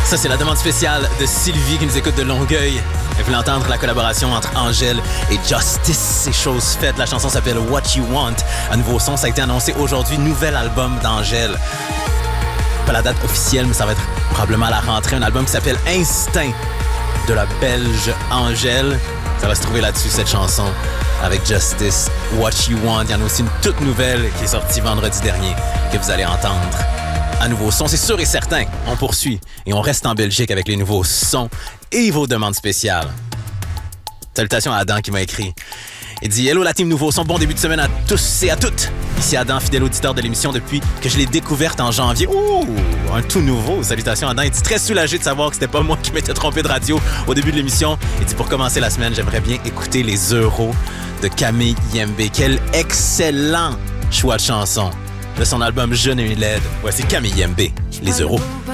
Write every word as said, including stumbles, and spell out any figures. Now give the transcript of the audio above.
Ça, c'est la demande spéciale de Sylvie qui nous écoute de Longueuil. Elle voulait entendre la collaboration entre Angèle et Justice. C'est chose faite. La chanson s'appelle What You Want. Un nouveau son, ça a été annoncé aujourd'hui. Nouvel album d'Angèle. Pas la date officielle, mais ça va être probablement à la rentrée. Un album qui s'appelle Instinct de la Belge Angèle. Ça va se trouver là-dessus, cette chanson, avec Justice, What You Want. Il y en a aussi une toute nouvelle qui est sortie vendredi dernier, que vous allez entendre. Un nouveau son, c'est sûr et certain. On poursuit et on reste en Belgique avec les nouveaux sons et vos demandes spéciales. Salutations à Adam qui m'a écrit. Il dit « Hello la team Nouveau Son, bon début de semaine à tous et à toutes. Ici Adam, fidèle auditeur de l'émission depuis que je l'ai découverte en janvier. Ouh, un tout nouveau. Salutations Adam. Il dit très soulagé de savoir que c'était pas moi qui m'étais trompé de radio au début de l'émission. Il dit pour commencer la semaine, j'aimerais bien écouter Les Euros de Camille Yembe. Quel excellent choix de chanson de son album Jeune et laide. Voici Camille Yembe, Les Euros.